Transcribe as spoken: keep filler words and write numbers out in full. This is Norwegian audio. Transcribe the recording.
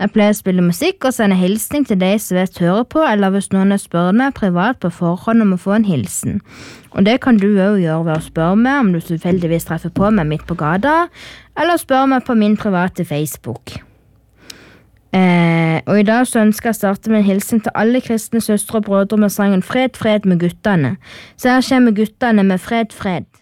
Jeg pleier å spille musikk og sende hilsning til de som vet hører på, eller hvis noen har spør meg privat på forhånd om å få en hilsen. Og det kan du også gjøre ved å spørre meg om du tilfeldigvis treffer på meg midt på gata, eller spørre meg på min private Facebook. Eh, og i dag så ønsker jeg å starte med en hilsen til alle kristne søstre og brødre med sangen Fred, fred med guttene. Så her kommer guttene med Fred, fred.